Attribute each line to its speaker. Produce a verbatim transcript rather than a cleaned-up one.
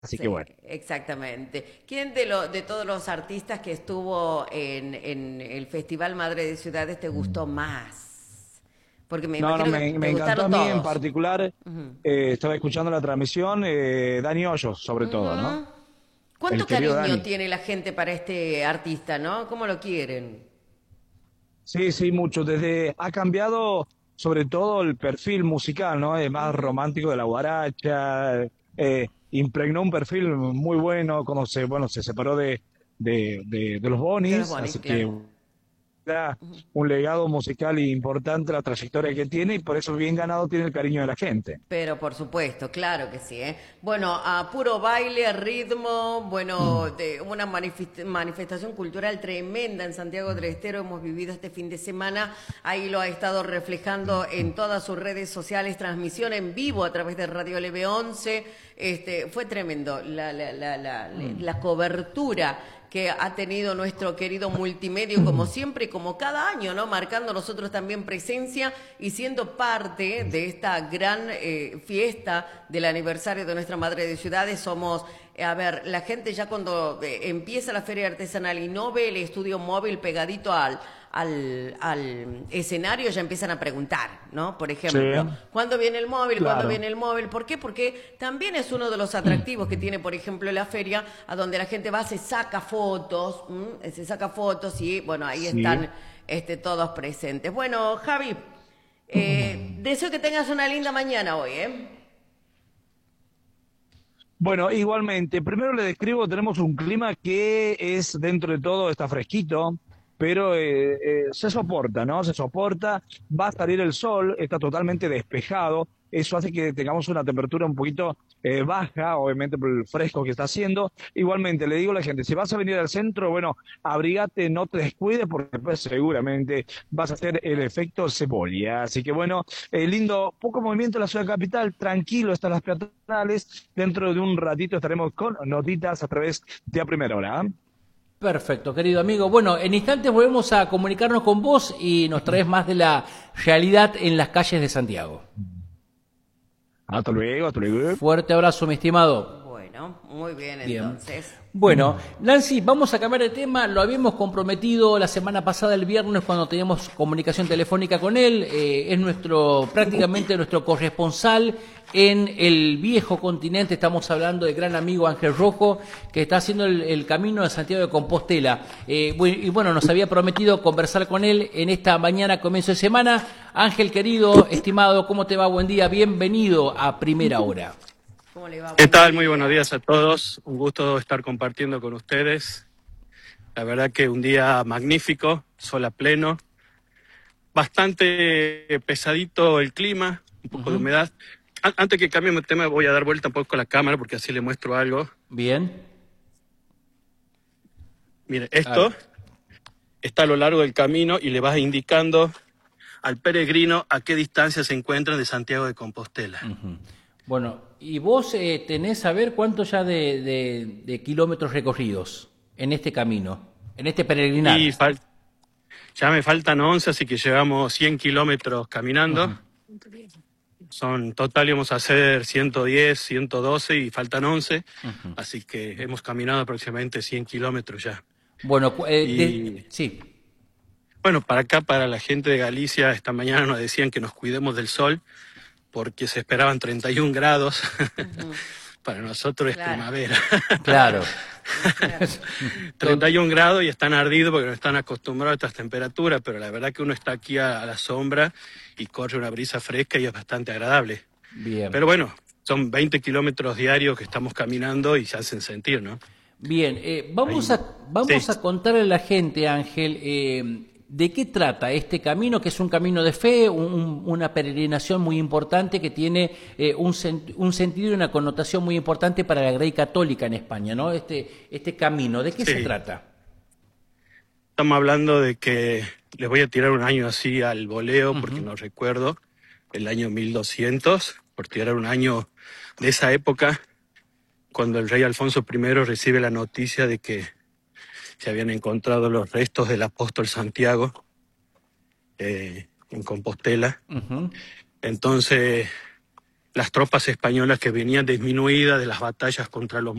Speaker 1: Así que
Speaker 2: Sí,
Speaker 1: bueno.
Speaker 2: exactamente. ¿Quién de, lo, de todos los artistas que estuvo en, en el Festival Madre de Ciudades te gustó más? Porque me
Speaker 1: No, no,
Speaker 2: imagino que
Speaker 1: me,
Speaker 2: te
Speaker 1: me encantó a
Speaker 2: gustaron
Speaker 1: mí en
Speaker 2: todos.
Speaker 1: particular.
Speaker 2: Ujú.
Speaker 1: Eh, estaba escuchando la transmisión, eh, Dani Hoyos, sobre todo, ¿no?
Speaker 2: Ujú.
Speaker 1: El
Speaker 2: ¿Cuánto
Speaker 1: querido
Speaker 2: cariño
Speaker 1: Dani.
Speaker 2: tiene la gente para este artista, no? ¿Cómo lo quieren?
Speaker 1: Sí, sí, mucho. Desde, ha cambiado sobre todo el perfil musical, ¿no? Es más
Speaker 2: Ujú.
Speaker 1: romántico de la guaracha, eh, impregnó un perfil muy bueno cuando se, bueno, se separó de, de, de, de los
Speaker 2: De los
Speaker 1: Bonis,
Speaker 2: Bonis,
Speaker 1: así
Speaker 2: claro.
Speaker 1: que da un legado musical importante la trayectoria que tiene y por eso bien ganado tiene el cariño de la gente.
Speaker 2: Pero por supuesto, claro que sí, ¿eh? Bueno, a puro baile, ritmo, bueno, de una manifest- manifestación cultural tremenda en Santiago del Estero hemos vivido este fin de semana. Ahí lo ha estado reflejando en todas sus redes sociales, transmisión en vivo a través de Radio L B once. Este, fue tremendo la, la, la, la, la cobertura que ha tenido nuestro querido multimedio, como siempre, como cada año, ¿no? Marcando nosotros también presencia y siendo parte de esta gran eh, fiesta del aniversario de nuestra Madre de Ciudades. Somos, eh, a ver, la gente ya cuando eh, empieza la feria artesanal y no ve el estudio móvil pegadito al, al, al escenario, ya empiezan a preguntar, ¿no? Por
Speaker 1: Sí,
Speaker 2: ejemplo, ¿cuándo viene el móvil? ¿Cuándo
Speaker 1: claro.
Speaker 2: viene el móvil? ¿Por qué? Porque también es uno de los atractivos que tiene, por ejemplo, la feria, a donde la gente va, se saca fotos, ¿m? Se saca fotos y, bueno, ahí
Speaker 1: Sí.
Speaker 2: están este, todos presentes. Bueno, Javi, eh, deseo que tengas una linda mañana hoy, ¿eh?
Speaker 1: Bueno, igualmente, primero le describo, tenemos un clima que es dentro de todo, está fresquito, pero eh, eh, se soporta, ¿no? Se soporta, va a salir el sol, está totalmente despejado, eso hace que tengamos una temperatura un poquito eh, baja, obviamente por el fresco que está haciendo. Igualmente, le digo a la gente, si vas a venir al centro, bueno, abrigate, no te descuides, porque pues, seguramente vas a hacer el efecto cebolla. Así que bueno, eh, lindo, poco movimiento en la ciudad capital, tranquilo están las peatonales. Dentro de un ratito estaremos con notitas a través de A Primera Hora. ¿Ah?
Speaker 3: Perfecto, querido amigo. Bueno, en instantes volvemos a comunicarnos con vos y nos traes más de la realidad en las calles de Santiago.
Speaker 1: Hasta luego, hasta luego.
Speaker 3: Fuerte abrazo, mi estimado.
Speaker 2: Bueno, muy bien
Speaker 3: Bien.
Speaker 2: entonces.
Speaker 3: Bueno, Nancy, vamos a cambiar de tema. Lo habíamos comprometido la semana pasada, el viernes, cuando teníamos comunicación telefónica con él. Eh, es nuestro, prácticamente nuestro corresponsal en el viejo continente. Estamos hablando del gran amigo Ángel Rojo, que está haciendo el, el camino de Santiago de Compostela. Eh, y bueno, nos había prometido conversar con él en esta mañana, comienzo de semana. Ángel, querido, estimado, ¿cómo te va? Buen día, bienvenido a Primera Hora.
Speaker 2: ¿Cómo le va?
Speaker 4: ¿Qué
Speaker 2: Buen
Speaker 4: tal? Muy buenos
Speaker 2: día.
Speaker 4: días a todos. Un gusto estar compartiendo con ustedes. La verdad que un día magnífico, sol a pleno. Bastante pesadito el clima, un poco de
Speaker 3: Ujú.
Speaker 4: humedad. An- Antes que cambiemos de tema, voy a dar vuelta un poco la cámara porque así le muestro algo.
Speaker 3: Bien.
Speaker 4: Mire,
Speaker 3: Ah,
Speaker 4: esto está a lo largo del camino y le vas indicando al peregrino a qué distancia se encuentran de Santiago de Compostela.
Speaker 3: ujú. Bueno, y vos eh, tenés a ver cuánto ya de, de- de kilómetros recorridos en este camino, en este
Speaker 4: Y
Speaker 3: peregrinar.
Speaker 4: fal- ya me faltan once, así que llevamos cien kilómetros caminando.
Speaker 3: Ujú.
Speaker 4: Son total íbamos a hacer ciento diez, ciento doce y faltan once,
Speaker 3: Ujú.
Speaker 4: así que hemos caminado aproximadamente cien kilómetros ya.
Speaker 3: Bueno, cu- eh, de-
Speaker 4: Y
Speaker 3: sí.
Speaker 4: bueno, para acá, para la gente de Galicia, esta mañana nos decían que nos cuidemos del sol porque se esperaban treinta y un grados.
Speaker 2: Ujú.
Speaker 4: Para nosotros es
Speaker 2: Claro,
Speaker 4: primavera.
Speaker 3: Claro.
Speaker 2: claro.
Speaker 4: treinta y un grados y están ardidos porque no están acostumbrados a estas temperaturas, pero la verdad que uno está aquí a, a la sombra y corre una brisa fresca y es bastante agradable.
Speaker 3: Bien.
Speaker 4: Pero bueno, son veinte kilómetros diarios que estamos caminando y se hacen sentir, ¿no?
Speaker 3: Bien, eh, vamos
Speaker 4: Ahí.
Speaker 3: a, vamos
Speaker 4: Sí,
Speaker 3: a contarle a la gente, Ángel, eh, de qué trata este camino, que es un camino de fe, un- una peregrinación muy importante que tiene eh, un, sen- un sentido y una connotación muy importante para la Grey Católica en España, ¿no? Este, este camino, ¿de qué se
Speaker 4: sí.
Speaker 3: trata?
Speaker 4: Estamos hablando de que les voy a tirar un año así al voleo porque
Speaker 3: Ujú,
Speaker 4: no recuerdo, el año mil doscientos, por tirar un año de esa época, cuando el rey Alfonso primero recibe la noticia de que se habían encontrado los restos del apóstol Santiago eh, en Compostela.
Speaker 3: ujú,
Speaker 4: Entonces las tropas españolas que venían disminuidas de las batallas contra los